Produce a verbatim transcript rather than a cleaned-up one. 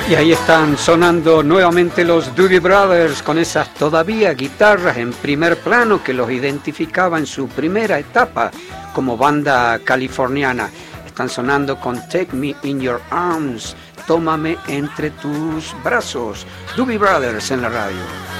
Y ahí están sonando nuevamente los Doobie Brothers con esas todavía guitarras en primer plano que los identificaba en su primera etapa como banda californiana. Están sonando con Take Me in Your Arms, tómame entre tus brazos. Doobie Brothers en la radio.